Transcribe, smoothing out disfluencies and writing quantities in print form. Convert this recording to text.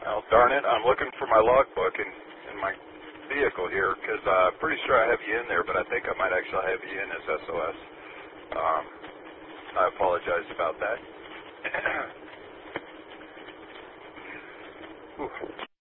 Well, darn it, I'm looking for my logbook in my vehicle here because I'm pretty sure I have you in there, but I think I might actually have you in as SOS. I apologize about that. Whew.